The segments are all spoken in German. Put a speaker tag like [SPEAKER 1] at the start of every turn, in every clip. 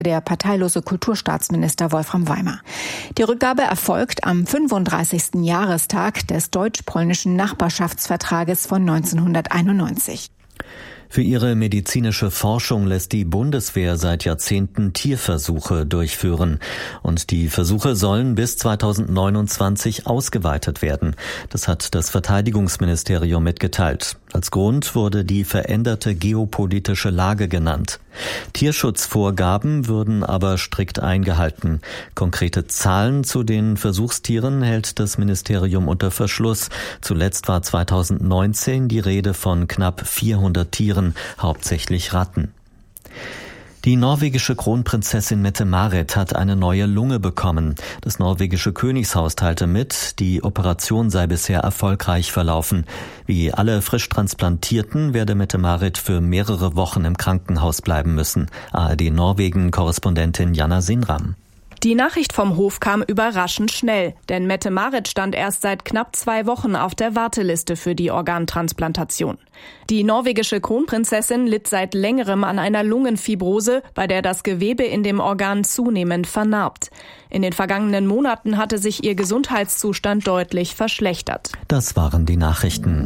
[SPEAKER 1] der parteilose Kulturstaatsminister Wolfram Weimer. Die Rückgabe erfolgt am 35. Jahrestag des deutsch-polnischen Nachbarschaftsvertrages von 1991.
[SPEAKER 2] Für ihre medizinische Forschung lässt die Bundeswehr seit Jahrzehnten Tierversuche durchführen. Und die Versuche sollen bis 2029 ausgeweitet werden. Das hat das Verteidigungsministerium mitgeteilt. Als Grund wurde die veränderte geopolitische Lage genannt. Tierschutzvorgaben würden aber strikt eingehalten. Konkrete Zahlen zu den Versuchstieren hält das Ministerium unter Verschluss. Zuletzt war 2019 die Rede von knapp 400 Tieren, hauptsächlich Ratten. Die norwegische Kronprinzessin Mette-Marit hat eine neue Lunge bekommen. Das norwegische Königshaus teilte mit, die Operation sei bisher erfolgreich verlaufen. Wie alle frisch Transplantierten werde Mette-Marit für mehrere Wochen im Krankenhaus bleiben müssen. ARD-Norwegen-Korrespondentin Jana Sinram.
[SPEAKER 3] Die Nachricht vom Hof kam überraschend schnell, denn Mette-Marit stand erst seit knapp 2 Wochen auf der Warteliste für die Organtransplantation. Die norwegische Kronprinzessin litt seit längerem an einer Lungenfibrose, bei der das Gewebe in dem Organ zunehmend vernarbt. In den vergangenen Monaten hatte sich ihr Gesundheitszustand deutlich verschlechtert.
[SPEAKER 2] Das waren die Nachrichten.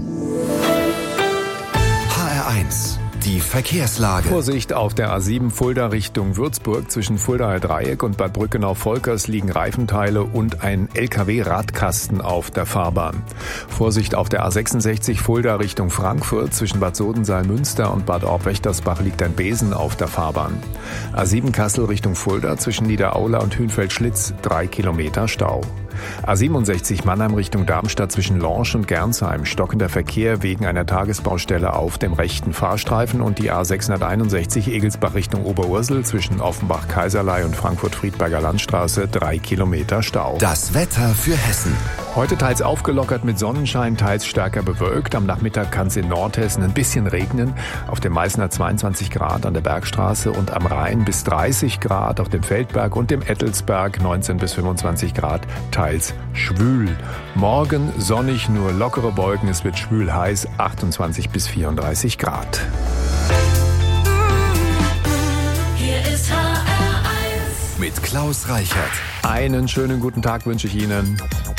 [SPEAKER 4] HR1. Die Verkehrslage.
[SPEAKER 5] Vorsicht auf der A7 Fulda Richtung Würzburg. Zwischen Fuldaer Dreieck und Bad Brückenau-Volkers liegen Reifenteile und ein LKW-Radkasten auf der Fahrbahn. Vorsicht auf der A66 Fulda Richtung Frankfurt. Zwischen Bad Sodensaal-Münster und Bad Orb-Wächtersbach liegt ein Besen auf der Fahrbahn. A7 Kassel Richtung Fulda. Zwischen Niederaula und Hünfeld-Schlitz 3 Kilometer Stau. A67 Mannheim Richtung Darmstadt zwischen Lorsch und Gernsheim. Stockender Verkehr wegen einer Tagesbaustelle auf dem rechten Fahrstreifen und die A661 Egelsbach Richtung Oberursel zwischen Offenbach-Kaiserlei und Frankfurt-Friedberger Landstraße 3 Kilometer Stau.
[SPEAKER 4] Das Wetter für Hessen.
[SPEAKER 5] Heute teils aufgelockert mit Sonnenschein, teils stärker bewölkt. Am Nachmittag kann es in Nordhessen ein bisschen regnen. Auf dem Meißner 22 Grad an der Bergstraße und am Rhein bis 30 Grad, auf dem Feldberg und dem Ettelsberg 19 bis 25 Grad, teils schwül. Morgen sonnig, nur lockere Wolken, es wird schwül heiß, 28 bis 34 Grad.
[SPEAKER 6] Hier ist HR1
[SPEAKER 4] mit Klaus Reichert.
[SPEAKER 5] Einen schönen guten Tag wünsche ich Ihnen.